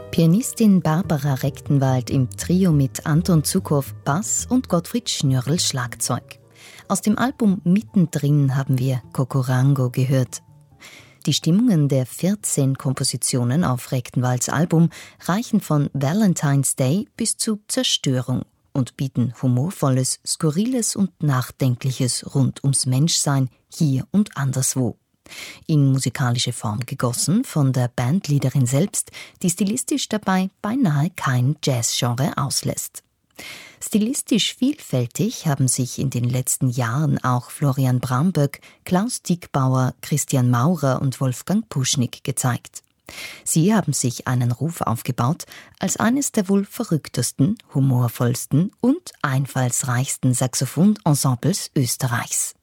Pianistin Barbara Rechtenwald im Trio mit Anton Zukow Bass und Gottfried Schnürl Schlagzeug. Aus dem Album Mittendrin haben wir Kokorango gehört. Die Stimmungen der 14 Kompositionen auf Rechtenwalds Album reichen von Valentine's Day bis zu Zerstörung und bieten humorvolles, skurriles und Nachdenkliches rund ums Menschsein hier und anderswo. In musikalische Form gegossen von der Bandleaderin selbst, die stilistisch dabei beinahe kein Jazzgenre auslässt. Stilistisch vielfältig haben sich in den letzten Jahren auch Florian Bramböck, Klaus Dieckbauer, Christian Maurer und Wolfgang Puschnig gezeigt. Sie haben sich einen Ruf aufgebaut als eines der wohl verrücktesten, humorvollsten und einfallsreichsten Saxophon-Ensembles Österreichs.